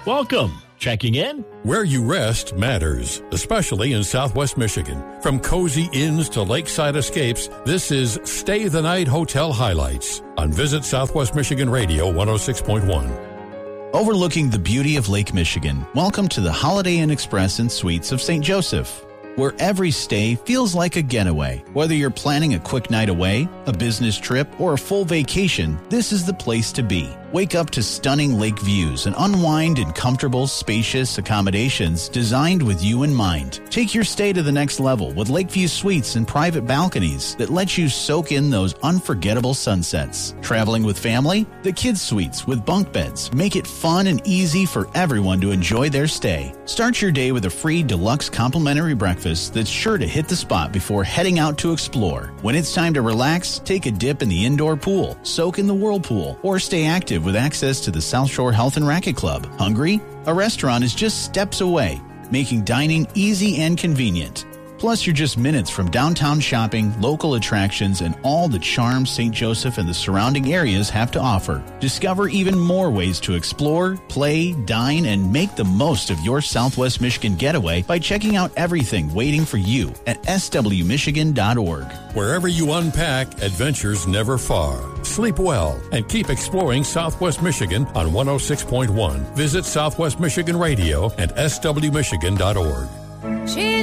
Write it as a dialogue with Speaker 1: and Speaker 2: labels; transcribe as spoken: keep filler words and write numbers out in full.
Speaker 1: Welcome. Checking in?
Speaker 2: Where you rest matters, especially in Southwest Michigan. From cozy inns to lakeside escapes, this is Stay the Night Hotel Highlights on Visit Southwest Michigan Radio one oh six point one.
Speaker 3: Overlooking the beauty of Lake Michigan, welcome to the Holiday Inn Express and Suites of Saint Joseph, where every stay feels like a getaway. Whether you're planning a quick night away, a business trip, or a full vacation, this is the place to be. Wake up to stunning lake views and unwind in comfortable, spacious accommodations designed with you in mind. Take your stay to the next level with Lakeview Suites and private balconies that let you soak in those unforgettable sunsets. Traveling with family? The Kids Suites with bunk beds make it fun and easy for everyone to enjoy their stay. Start your day with a free deluxe complimentary breakfast that's sure to hit the spot before heading out to explore. When it's time to relax, take a dip in the indoor pool, soak in the whirlpool, or stay active with access to the South Shore Health and Racquet Club. Hungry? A restaurant is just steps away, making dining easy and convenient. Plus, you're just minutes from downtown shopping, local attractions, and all the charm Saint Joseph and the surrounding areas have to offer. Discover even more ways to explore, play, dine, and make the most of your Southwest Michigan getaway by checking out everything waiting for you at s w michigan dot org.
Speaker 2: Wherever you unpack, adventures never far. Sleep well and keep exploring Southwest Michigan on one oh six point one. Visit Southwest Michigan Radio and s w michigan dot org.
Speaker 4: She's